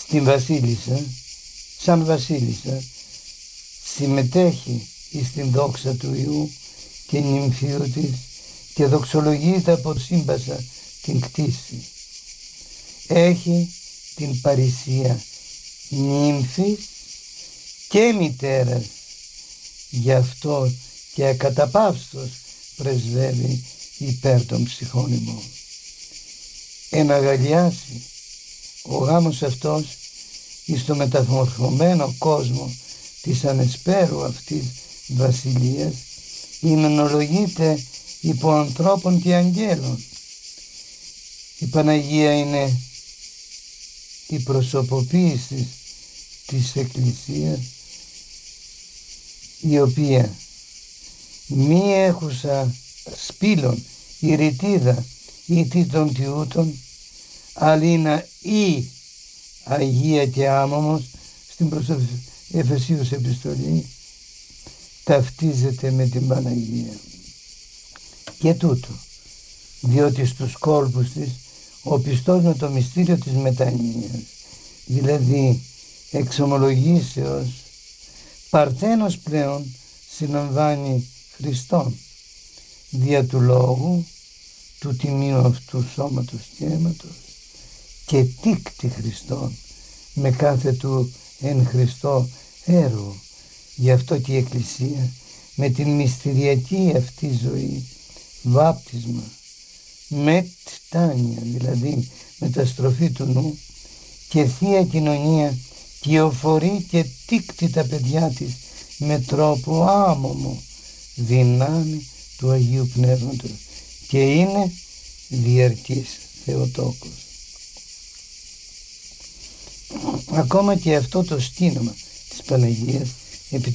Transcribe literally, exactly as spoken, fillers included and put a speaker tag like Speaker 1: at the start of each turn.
Speaker 1: στην βασίλισσα, σαν βασίλισσα, συμμετέχει στην δόξα του Υιού και νυμφίου της και δοξολογείται από το σύμπασα την κτήση. Έχει την παρησία νύμφης και μητέρας, γι' αυτό και ακαταπαύστος πρεσβεύει υπέρ των ψυχών ημών. Εναγαλιάσει ο γάμος αυτός εις το μεταμορφωμένο κόσμο της ανεσπέρου αυτής βασιλείας ημενολογείται υπό ανθρώπων και αγγέλων. Η Παναγία είναι η προσωποποίηση της Εκκλησίας, η οποία μη έχουσα σπήλων η ρητίδα ή τι των τιούτων, αλλήνα ή Αγία και άμωμος, στην προς Εφεσίους επιστολή, ταυτίζεται με την Παναγία. Και τούτο, διότι στους κόλπους της ο πιστός με το μυστήριο της μετανοίας, δηλαδή εξομολογήσεως, παρθένος πλέον συναμβάνει Χριστόν, δια του λόγου, του τιμίου αυτού σώματος και αίματος, και τίκτη Χριστόν με κάθε του εν Χριστώ έργο. Γι' αυτό και η Εκκλησία με την μυστηριακή αυτή ζωή, βάπτισμα, μεττάνια, δηλαδή μεταστροφή του νου, και θεία κοινωνία, κυοφορεί και τίκτη τα παιδιά της με τρόπο άμωμο, δυνάμει του Αγίου Πνεύματος, και είναι διαρκής Θεοτόκος. Ακόμα και αυτό το σκήνομα της Παναγίας